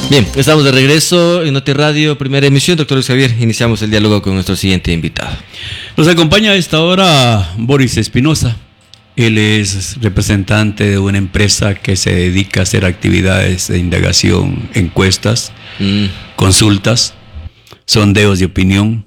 Bien, estamos de regreso en Noti Radio, primera emisión. Doctor Luis Javier, iniciamos el diálogo con nuestro siguiente invitado. Nos acompaña a esta hora Boris Espinosa. Él es representante de una empresa que se dedica a hacer actividades de indagación, encuestas, consultas, sondeos de opinión,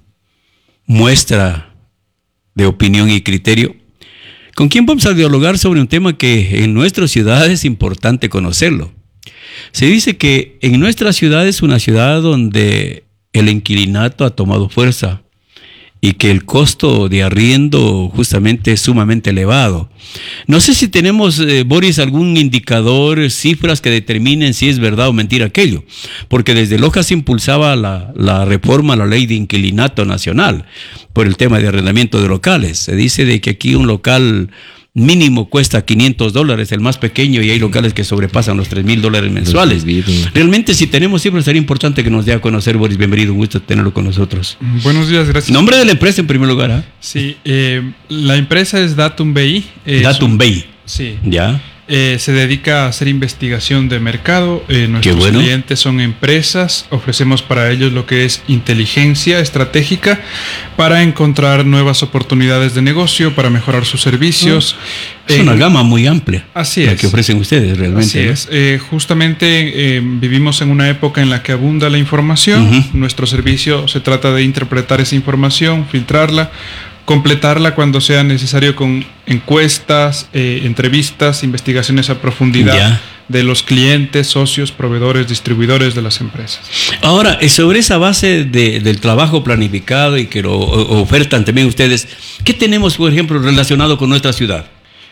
muestra de opinión y criterio. ¿Con quién vamos a dialogar sobre un tema que en nuestra ciudad es importante conocerlo? Se dice que en nuestra ciudad es una ciudad donde el inquilinato ha tomado fuerza y que el costo de arriendo justamente es sumamente elevado. No sé si tenemos, Boris, algún indicador, cifras que determinen si es verdad o mentira aquello, porque desde Loja se impulsaba la reforma a la ley de inquilinato nacional por el tema de arrendamiento de locales. Se dice de que aquí un local mínimo cuesta $500, el más pequeño, y hay locales que sobrepasan los $3,000 mensuales. Realmente, si tenemos cifras, sería importante que nos dé a conocer. Boris, bienvenido, un gusto tenerlo con nosotros. Buenos días, gracias. Nombre de la empresa en primer lugar, ¿eh? Sí, la empresa es Datum BI. Datum BI. Sí. Ya. Se dedica a hacer investigación de mercado. Nuestros clientes son empresas. Ofrecemos para ellos lo que es inteligencia estratégica para encontrar nuevas oportunidades de negocio, para mejorar sus servicios. Es una gama muy amplia. Así la es. que ofrecen ustedes realmente. Así es. Justamente vivimos en una época en la que abunda la información. Nuestro servicio se trata de interpretar esa información, filtrarla, completarla cuando sea necesario con encuestas, entrevistas, investigaciones a profundidad de los clientes, socios, proveedores, distribuidores de las empresas. Ahora, sobre esa base del trabajo planificado y que lo ofertan también ustedes, ¿qué tenemos, por ejemplo, relacionado con nuestra ciudad?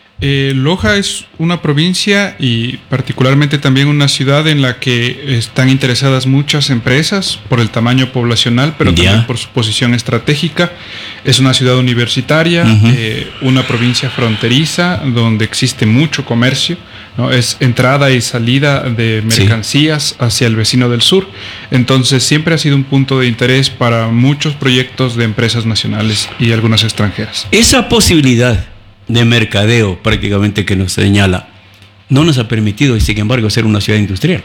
Loja es una provincia y particularmente también una ciudad en la que están interesadas muchas empresas por el tamaño poblacional, pero también por su posición estratégica. Es una ciudad universitaria, una provincia fronteriza donde existe mucho comercio, ¿no? Es entrada y salida de mercancías hacia el vecino del sur. Entonces siempre ha sido un punto de interés para muchos proyectos de empresas nacionales y algunas extranjeras. Esa posibilidad de mercadeo prácticamente que nos señala no nos ha permitido, y sin embargo, ser una ciudad industrial.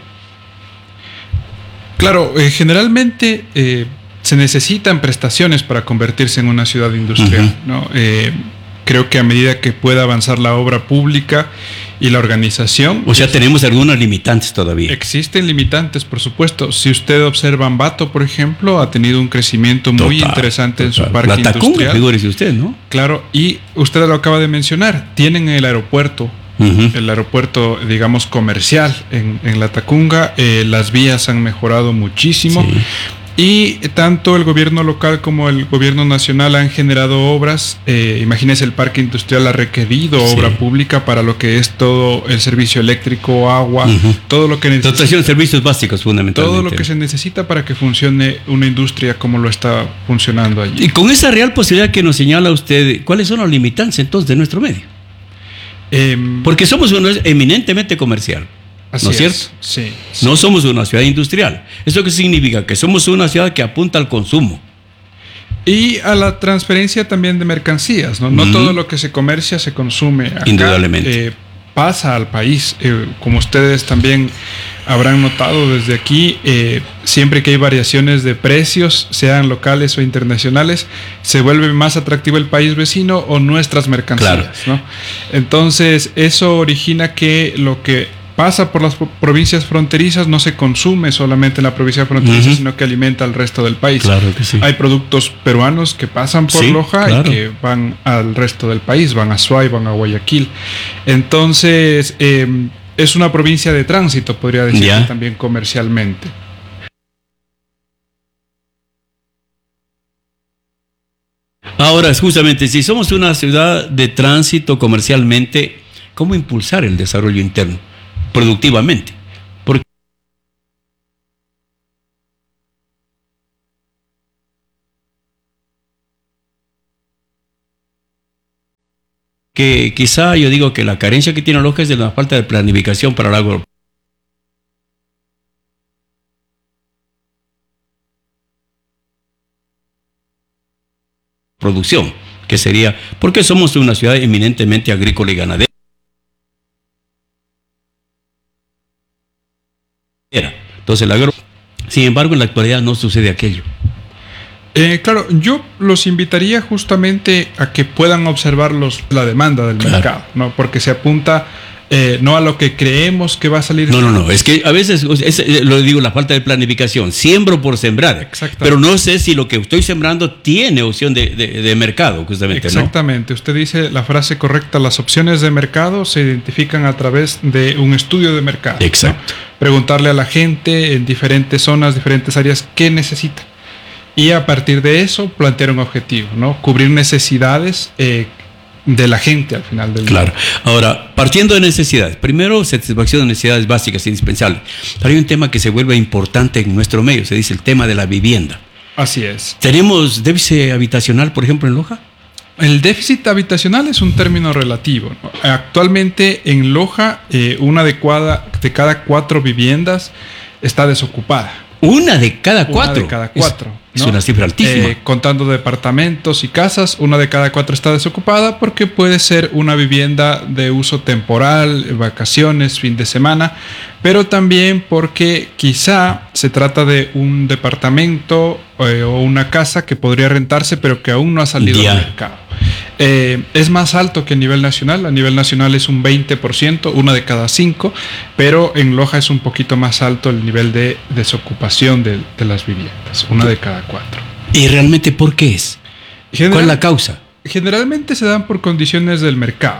Claro, generalmente se necesitan prestaciones para convertirse en una ciudad industrial, ¿no? Creo que a medida que pueda avanzar la obra pública y la organización... O sea, tenemos algunos limitantes todavía. Existen limitantes, por supuesto. Si usted observa Ambato, por ejemplo, ha tenido un crecimiento muy interesante en su parque industrial. La Tacunga, figúrese usted, ¿no? Claro, y usted lo acaba de mencionar. Tienen el aeropuerto, el aeropuerto, digamos, comercial en La Tacunga. Las vías han mejorado muchísimo. Sí. Y tanto el gobierno local como el gobierno nacional han generado obras. Imagínese, el parque industrial ha requerido obra pública para lo que es todo el servicio eléctrico, agua, todo lo que necesita. Dotación de servicios básicos, fundamentalmente. Todo lo que se necesita para que funcione una industria como lo está funcionando allí. Y con esa real posibilidad que nos señala usted, ¿cuáles son los limitantes entonces de nuestro medio? Porque somos uno eminentemente comercial. ¿No es cierto? Sí. No somos una ciudad industrial. ¿Eso qué significa? Que somos una ciudad que apunta al consumo. Y a la transferencia también de mercancías, ¿no? No todo lo que se comercia se consume acá. Indudablemente. Pasa al país. Como ustedes también habrán notado desde aquí, siempre que hay variaciones de precios, sean locales o internacionales, se vuelve más atractivo el país vecino o nuestras mercancías, ¿no? Entonces, eso origina que lo que pasa por las provincias fronterizas no se consume solamente en la provincia fronteriza, sino que alimenta al resto del país. Claro que sí. Hay productos peruanos que pasan por Loja y que van al resto del país, van a Azuay, van a Guayaquil. Entonces, es una provincia de tránsito, podría decirse también comercialmente. Ahora, justamente, si somos una ciudad de tránsito comercialmente, ¿cómo impulsar el desarrollo interno productivamente? Porque quizá yo digo que la carencia que tiene Loja es de la falta de planificación para la agroproducción, que sería, porque somos una ciudad eminentemente agrícola y ganadera. Entonces, Sin embargo, en la actualidad no sucede aquello. Claro, yo los invitaría justamente a que puedan observar la demanda del mercado, ¿no? Porque se apunta no a lo que creemos que va a salir. No. Es que a veces, lo digo, la falta de planificación. Siembro por sembrar. Pero no sé si lo que estoy sembrando tiene opción de mercado, justamente. Exactamente. ¿No? Usted dice la frase correcta. Las opciones de mercado se identifican a través de un estudio de mercado. Exacto. ¿No? Preguntarle a la gente en diferentes zonas, diferentes áreas, qué necesita. Y a partir de eso, plantear un objetivo, ¿no? Cubrir necesidades de la gente al final del día. Claro. Ahora, partiendo de necesidades, primero satisfacción de necesidades básicas indispensables. Pero hay un tema que se vuelve importante en nuestro medio, se dice el tema de la vivienda. Así es. ¿Tenemos déficit habitacional, por ejemplo, en Loja? El déficit habitacional es un término relativo, ¿no? Actualmente en Loja, una de cada 4 viviendas está desocupada. Una de cada 4. Una de cada 4. Es una cifra altísima. Contando departamentos y casas, una de cada 4 está desocupada porque puede ser una vivienda de uso temporal, vacaciones, fin de semana, pero también porque quizá se trata de un departamento o una casa que podría rentarse, pero que aún no ha salido al mercado. Es más alto que a nivel nacional. A nivel nacional es un 20%, una de cada 5, pero en Loja es un poquito más alto el nivel de desocupación de las viviendas, una de cada 4. ¿Y realmente por qué es? ¿Cuál es la causa? Generalmente se dan por condiciones del mercado.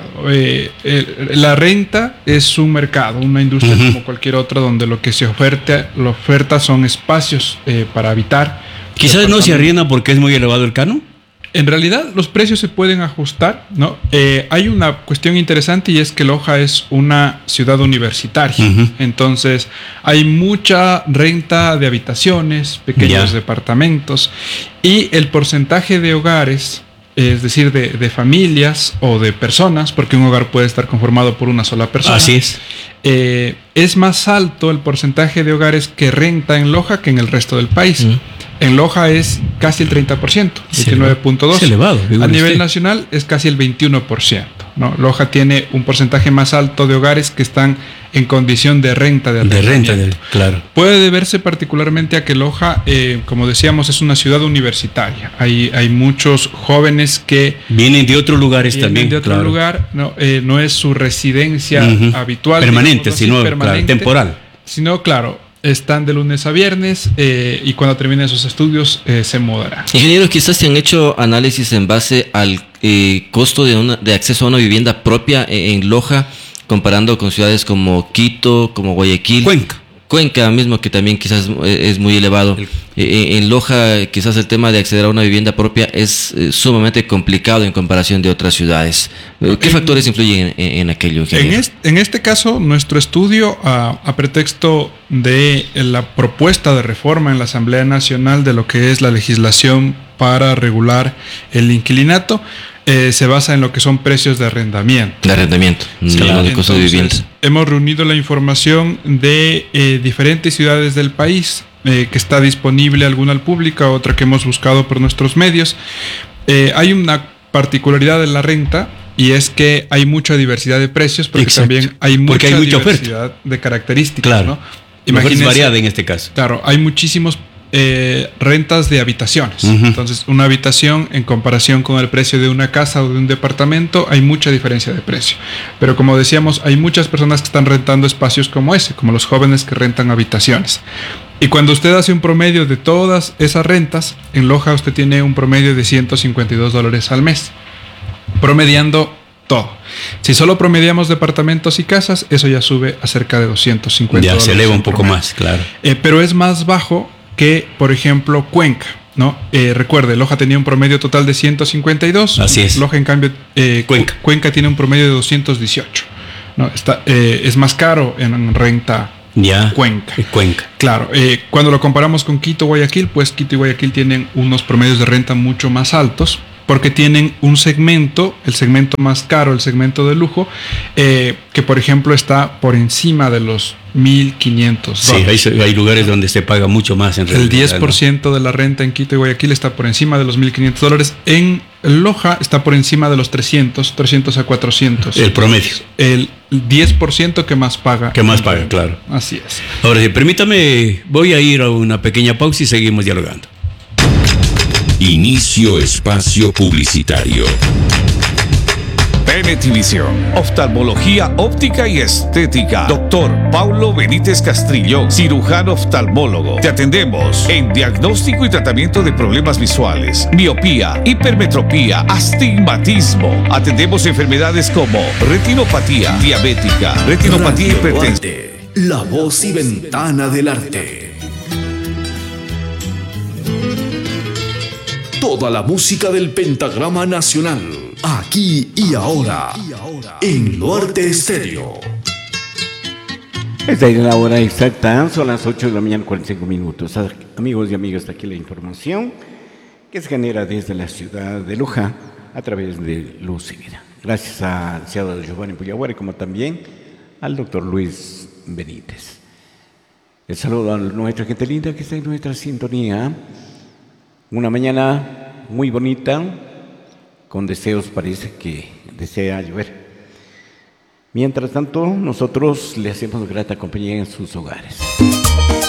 La renta es un mercado, una industria como cualquier otra, donde lo que se oferta son espacios para habitar. Quizás no se arrienda porque es muy elevado el canon. En realidad los precios se pueden ajustar, ¿no? Hay una cuestión interesante y es que Loja es una ciudad universitaria. Entonces hay mucha renta de habitaciones, pequeños departamentos, y el porcentaje de hogares, es decir, de familias o de personas, porque un hogar puede estar conformado por una sola persona. Así es. Es más alto el porcentaje de hogares que renta en Loja que en el resto del país. En Loja es casi el 30%, 29.2%. Es elevado. A nivel nacional es casi el 21%. ¿No? Loja tiene un porcentaje más alto de hogares que están en condición de renta de arrendamiento. Claro. Puede deberse particularmente a que Loja, como decíamos, es una ciudad universitaria. Hay muchos jóvenes que vienen de otros lugares también. De otro lugar, no es su residencia habitual. Permanente, sino temporal. Sino, claro, están de lunes a viernes y cuando terminen sus estudios se mudarán. Ingenieros, quizás se han hecho análisis en base al costo de acceso a una vivienda propia en Loja, comparando con ciudades como Quito, como Guayaquil. Cuenca mismo, que también quizás es muy elevado. En Loja quizás el tema de acceder a una vivienda propia es sumamente complicado en comparación de otras ciudades. ¿Qué factores influyen en aquello? En este caso, nuestro estudio, a pretexto de la propuesta de reforma en la Asamblea Nacional de lo que es la legislación para regular el inquilinato, se basa en lo que son precios de arrendamiento. De arrendamiento, no de costo de vivienda. Hemos reunido la información de diferentes ciudades del país, que está disponible, alguna al público, otra que hemos buscado por nuestros medios. Hay una particularidad de la renta, y es que hay mucha diversidad de precios, porque también hay mucha diversidad de características. Claro. ¿No? Imagínense, es variada en este caso. Claro, hay muchísimos rentas de habitaciones. Entonces, una habitación en comparación con el precio de una casa o de un departamento, hay mucha diferencia de precio. Pero como decíamos, hay muchas personas que están rentando espacios como ese, como los jóvenes que rentan habitaciones. Y cuando usted hace un promedio de todas esas rentas, en Loja usted tiene un promedio de $152 al mes, promediando todo. Si solo promediamos departamentos y casas, eso ya sube a cerca de $250. Ya se eleva un poco más, claro. Pero es más bajo que, por ejemplo, Cuenca, ¿no? Recuerde, Loja tenía un promedio total de 152. Así es. Loja, en cambio, Cuenca tiene un promedio de 218. ¿No? Es más caro en renta Cuenca. Claro, cuando lo comparamos con Quito, Guayaquil, pues Quito y Guayaquil tienen unos promedios de renta mucho más altos, porque tienen un segmento, el segmento más caro, el segmento de lujo, que por ejemplo está por encima de los $1,500. Sí, hay lugares donde se paga mucho más en realidad. El 10% de la renta en Quito y Guayaquil está por encima de los $1,500. En Loja está por encima de los 300 a 400. El promedio. 10% que más paga. Que más paga, claro. Así es. Ahora, permítame, voy a ir a una pequeña pausa y seguimos dialogando. Inicio espacio publicitario. Venetivisión, oftalmología óptica y estética. Doctor Paulo Benítez Castrillón, cirujano oftalmólogo. Te atendemos en diagnóstico y tratamiento de problemas visuales, miopía, hipermetropía, astigmatismo. Atendemos enfermedades como retinopatía diabética, retinopatía hipertensiva. La voz y ventana del arte. Toda la música del pentagrama nacional, aquí y ahora, en Norte Estéreo. Esta es la hora exacta, son las 8 de la mañana, 45 minutos. Amigos y amigas, hasta aquí la información que se genera desde la ciudad de Loja a través de Luz y Vida. Gracias al licenciado Giovanni Puyaguare, como también al doctor Luis Benítez. El saludo a nuestra gente linda que está en nuestra sintonía. Una mañana muy bonita, con deseos, parece que desea llover. Mientras tanto, nosotros le hacemos grata compañía en sus hogares.